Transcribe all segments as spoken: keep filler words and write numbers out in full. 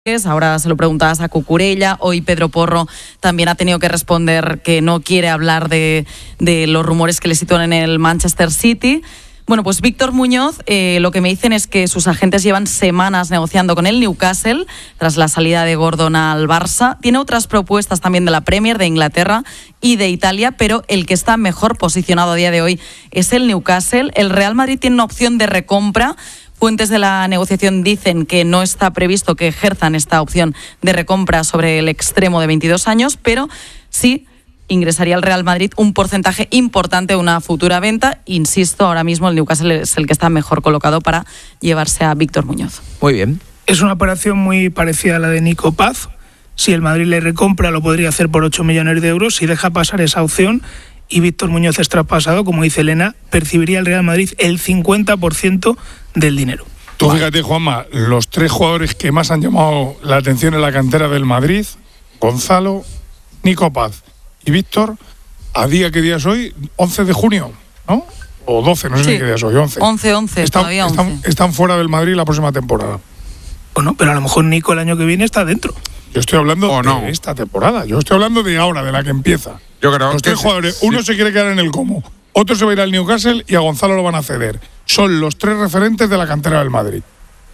Ahora se lo preguntabas a Cucurella. Hoy Pedro Porro también ha tenido que responder que no quiere hablar de, de los rumores que le sitúan en el Manchester City. Bueno, pues Víctor Muñoz, eh, lo que me dicen es que sus agentes llevan semanas negociando con el Newcastle tras la salida de Gordon al Barça. Tiene otras propuestas también de la Premier, de Inglaterra y de Italia, pero el que está mejor posicionado a día de hoy es el Newcastle. El Real Madrid tiene una opción de recompra. Fuentes de la negociación dicen que no está previsto que ejerzan esta opción de recompra sobre el extremo de veintidós años, pero sí ingresaría al Real Madrid un porcentaje importante de una futura venta. Insisto, ahora mismo el Newcastle es el que está mejor colocado para llevarse a Víctor Muñoz. Muy bien. Es una operación muy parecida a la de Nico Paz. Si el Madrid le recompra, lo podría hacer por ocho millones de euros. Si deja pasar esa opción y Víctor Muñoz es traspasado, como dice Elena, percibiría el Real Madrid el cincuenta por ciento del dinero. Tú fíjate, Juanma, los tres jugadores que más han llamado la atención en la cantera del Madrid, Gonzalo, Nico Paz y Víctor, a día que día es hoy, once de junio, ¿no? O doce, no sé sí. qué día es hoy, once. once, once, están, todavía once. Están, están fuera del Madrid la próxima temporada. Bueno, pero a lo mejor Nico el año que viene está dentro. Yo estoy hablando ¿O no? de esta temporada, yo estoy hablando de ahora, de la que empieza. Yo creo los que tres sí, jugadores, sí. uno se quiere quedar en el Como, otro se va a ir al Newcastle y a Gonzalo lo van a ceder. Son los tres referentes de la cantera del Madrid.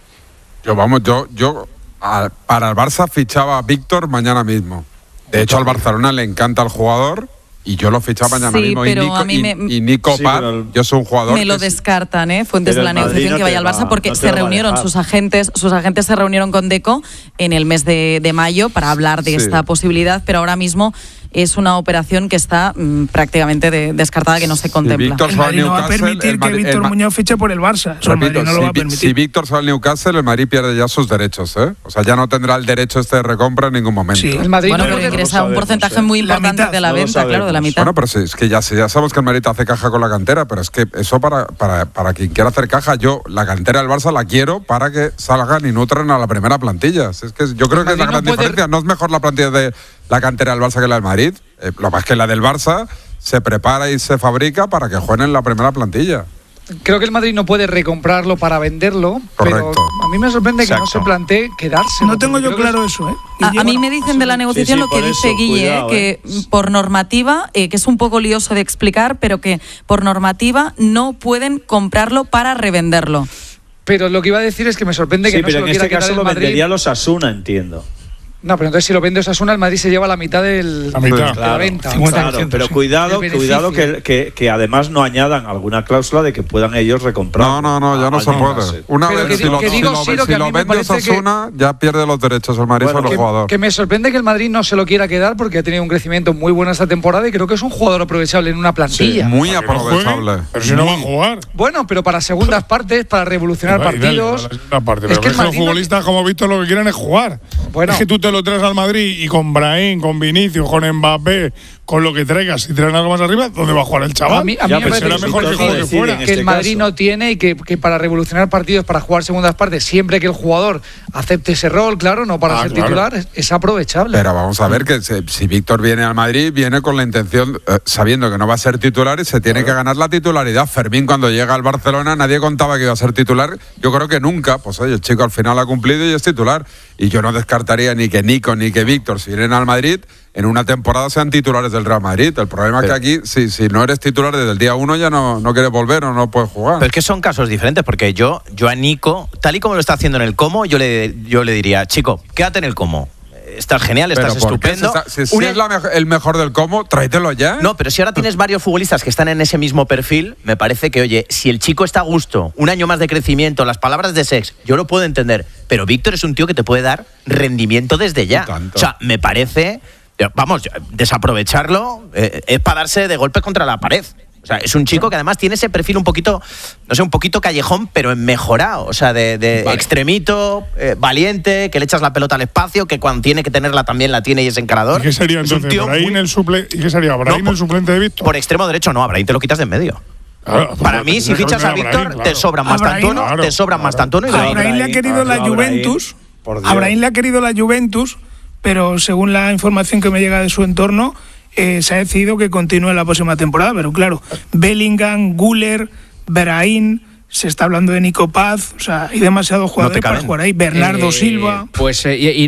Yo, vamos, yo, yo a, para el Barça fichaba a Víctor mañana mismo. De hecho, al Barcelona le encanta el jugador y yo lo fichaba mañana sí, mismo. Pero y Nico, a mí y, me, y Nico sí, Paz, el, yo soy un jugador. Me lo descartan, ¿eh? Fuentes de la negociación no que vaya al Barça, porque no se reunieron sus agentes, sus agentes se reunieron con Deco en el mes de, de mayo para hablar de sí. esta posibilidad, pero ahora mismo es una operación que está mmm, prácticamente de, descartada, que no se contempla. El Madrid no va a permitir que Víctor Muñoz fiche por el Barça. Repito, el Madrid no si, lo va a permitir. Si Víctor se va al Newcastle, el Madrid pierde ya sus derechos, ¿eh? O sea, ya no tendrá el derecho este de recompra en ningún momento. Sí. El Madrid bueno, no pero ingresa un porcentaje ¿eh? muy importante de la no venta, claro, de la mitad. Bueno, pero sí, es que ya, ya sabemos que el Madrid hace caja con la cantera, pero es que eso para, para, para quien quiera hacer caja, yo la cantera del Barça la quiero para que salgan y nutran a la primera plantilla. Es que yo creo que es la gran no puede... diferencia. No es mejor la plantilla de la cantera del Barça que la del Madrid. Eh, lo más que la del Barça se prepara y se fabrica para que jueguen en la primera plantilla. Creo que el Madrid no puede recomprarlo para venderlo. Correcto. Pero a mí me sorprende Exacto. que no se plantee quedarse. No tengo yo claro es... eso, ¿eh? A, a mí me dicen de la negociación sí, sí, lo que dice eso, Guille, cuidado, que eh. por normativa, eh, que es un poco lioso de explicar, pero que por normativa no pueden comprarlo para revenderlo. Pero lo que iba a decir es que me sorprende sí, que no se lo quiera quedar el Madrid. Sí, pero en este caso lo vendería los Osasuna, entiendo. No, pero entonces si lo vende Osasuna, el Madrid se lleva la mitad del, la mitad. de la Claro, venta. Claro, pero cuidado, cuidado que, que, que además no añadan alguna cláusula de que puedan ellos recomprar. No, no, no, ya no se puede. Una pero vez que, si lo, que digo, si sí, lo, que si lo vende Osasuna, que, ya pierde los derechos el Madrid bueno, sobre el jugador. Que me sorprende que el Madrid no se lo quiera quedar porque ha tenido un crecimiento muy bueno esta temporada y creo que es un jugador aprovechable en una plantilla. Sí, muy aprovechable. No pero si no va a jugar. Bueno, pero para segundas partes, para revolucionar dale, partidos. Dale, dale, parte, pero es que, que los futbolistas, no... como Víctor, lo que quieren es jugar. Bueno, es que tú te lo traes al Madrid y con Brahim, con Vinicius, con Mbappé, con lo que traigas, si traen algo más arriba, ¿dónde va a jugar el chaval? A mí, a mí ya, me será mejor que juegue fuera. Que este el Madrid caso. no tiene y que, que para revolucionar partidos, para jugar segundas partes, siempre que el jugador acepte ese rol, claro, no para ah, ser claro. titular, es, es aprovechable. Pero vamos a ver que si, si Víctor viene al Madrid, viene con la intención, eh, sabiendo que no va a ser titular y se tiene claro. que ganar la titularidad. Fermín, cuando llega al Barcelona, nadie contaba que iba a ser titular. Yo creo que nunca. Pues oye, el chico al final ha cumplido y es titular. Y yo no descartaría ni que Nico ni que Víctor, si vienen al Madrid, en una temporada sean titulares del Real Madrid. El problema pero, es que aquí, si, si no eres titular desde el día uno, ya no, no quieres volver o no puedes jugar. Pero es que son casos diferentes, porque yo, yo a Nico, tal y como lo está haciendo en el Como, yo le, yo le diría, chico, quédate en el Como. Estás genial, estás pero estupendo. Si, está, si, Una... si es la me- el mejor del Como, tráetelo ya. No, pero si ahora tienes varios futbolistas que están en ese mismo perfil, me parece que, oye, si el chico está a gusto, un año más de crecimiento, las palabras de Sex, yo lo puedo entender. Pero Víctor es un tío que te puede dar rendimiento desde ya. O sea, me parece... Vamos, desaprovecharlo eh, es para darse de golpes contra la pared. O sea, es un chico que además tiene ese perfil un poquito, no sé, un poquito callejón, pero en mejorado. O sea, de, de vale. extremito, eh, valiente, que le echas la pelota al espacio, que cuando tiene que tenerla también la tiene y es encarador. ¿Y qué sería es entonces? ¿Brahim muy... el, suple... ¿Y qué sería? ¿Brahim no, el suplente de Víctor? Por extremo derecho no, a Brahim te lo quitas de en medio. Claro, para mí, si fichas a Víctor, Brahim, claro. te sobran más Tantuno, claro, te sobran claro. más Tantuno y Brahim. A Brahim le ha querido la Juventus, a Brahim le ha querido la Juventus, pero según la información que me llega de su entorno, eh, se ha decidido que continúe la próxima temporada. Pero claro, Bellingham, Güler, Brahim, se está hablando de Nico Paz, o sea, hay demasiados jugadores no para jugar ahí. Bernardo eh, Silva. Pues eh,